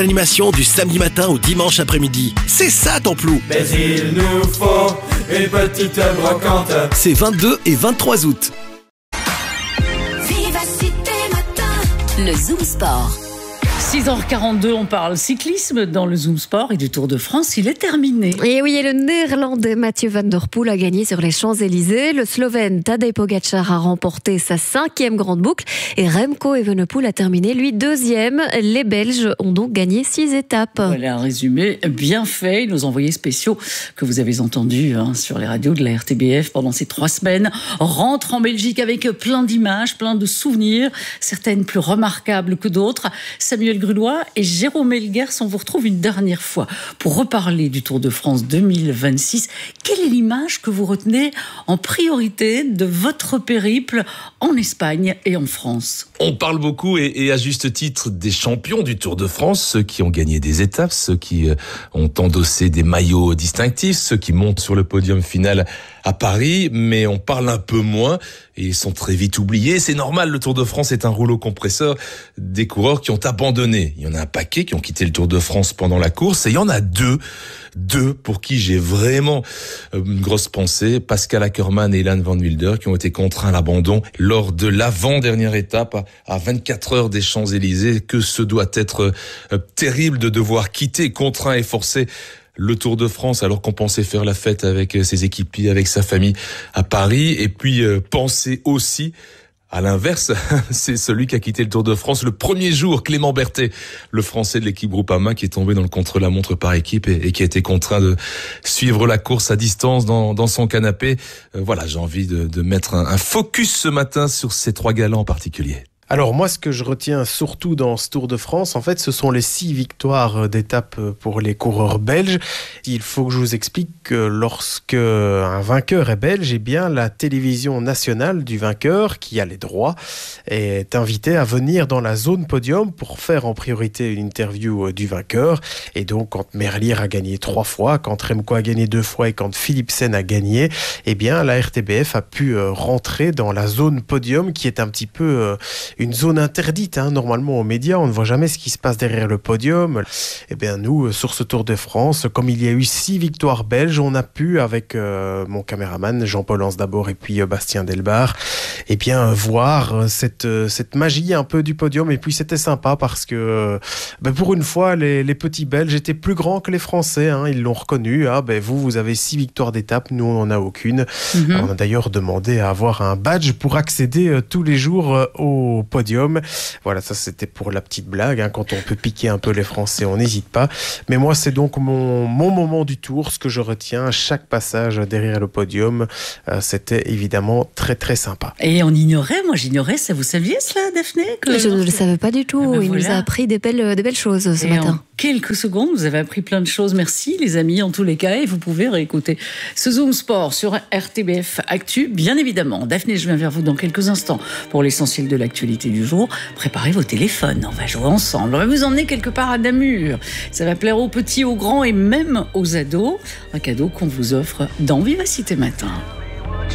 Animation du samedi matin au dimanche après-midi. C'est ça ton plou. Mais il nous faut une petite brocante. C'est 22 et 23 août. Vivacité Matin, le Zoom Sport. 6h42, on parle cyclisme dans le Zoom Sport et du Tour de France, il est terminé. Et oui, et le Néerlandais Mathieu Van Der Poel a gagné sur les Champs-Élysées. Le Slovène Tadej Pogačar a remporté sa 5e grande boucle et Remco Evenepoel a terminé, lui, 2e. Les Belges ont donc gagné 6 étapes. Voilà un résumé bien fait. Nos envoyés spéciaux que vous avez entendus sur les radios de la RTBF pendant ces 3 semaines rentrent en Belgique avec plein d'images, plein de souvenirs, certaines plus remarquables que d'autres. Samuel Grulois et Jérôme Elguers, on vous retrouve une dernière fois pour reparler du Tour de France 2026. Quelle est l'image que vous retenez en priorité de votre périple en Espagne et en France ? On parle beaucoup et à juste titre des champions du Tour de France, ceux qui ont gagné des étapes, ceux qui ont endossé des maillots distinctifs, ceux qui montent sur le podium final à Paris, mais on parle un peu moins et ils sont très vite oubliés. C'est normal, le Tour de France est un rouleau compresseur des coureurs qui ont abandonné. Il y en a un paquet qui ont quitté le Tour de France pendant la course et il y en a deux pour qui j'ai vraiment une grosse pensée, Pascal Ackermann et Ilan Van Wilder, qui ont été contraints à l'abandon lors de l'avant-dernière étape à 24 heures des Champs-Élysées. Que ce doit être terrible de devoir quitter, contraint et forcé le Tour de France alors qu'on pensait faire la fête avec ses équipiers, avec sa famille à Paris. Et puis penser aussi à l'inverse, c'est celui qui a quitté le Tour de France le premier jour, Clément Berthet, le Français de l'équipe Groupama, qui est tombé dans le contre-la-montre par équipe et qui a été contraint de suivre la course à distance dans son canapé. Voilà, j'ai envie de mettre un focus ce matin sur ces 3 gars-là en particulier. Alors moi, ce que je retiens surtout dans ce Tour de France, en fait, ce sont les 6 victoires d'étape pour les coureurs belges. Il faut que je vous explique que lorsque un vainqueur est belge, eh bien la télévision nationale du vainqueur, qui a les droits, est invitée à venir dans la zone podium pour faire en priorité une interview du vainqueur. Et donc, quand Merlier a gagné 3 fois, quand Remco a gagné 2 fois et quand Philipsen a gagné, eh bien la RTBF a pu rentrer dans la zone podium, qui est un petit peu une zone interdite, normalement aux médias, on ne voit jamais ce qui se passe derrière le podium. Eh bien nous, sur ce Tour de France, comme il y a eu 6 victoires belges, on a pu, avec mon caméraman Jean-Paul Anse d'abord et puis Bastien Delbar, eh bien voir cette magie un peu du podium. Et puis c'était sympa parce que pour une fois, les petits Belges étaient plus grands que les Français, ils l'ont reconnu. Vous avez 6 victoires d'étape, nous on n'en a aucune. On a d'ailleurs demandé à avoir un badge pour accéder tous les jours au podium. Voilà, ça c'était pour la petite blague. Quand on peut piquer un peu les Français, on n'hésite pas. Mais moi, c'est donc mon moment du Tour, ce que je retiens à chaque passage derrière le podium. C'était évidemment très très sympa. Et on ignorait, moi j'ignorais, ça vous saviez cela, Daphné Je ne le savais pas du tout. Il nous a appris des belles choses ce matin. En quelques secondes, vous avez appris plein de choses. Merci les amis, en tous les cas. Et vous pouvez réécouter ce Zoom Sport sur RTBF Actu, bien évidemment. Daphné, je viens vers vous dans quelques instants pour l'essentiel de l'actualité du jour. Préparez vos téléphones, on va jouer ensemble. On va vous emmener quelque part à Namur. Ça va plaire aux petits, aux grands et même aux ados. Un cadeau qu'on vous offre dans Vivacité Matin.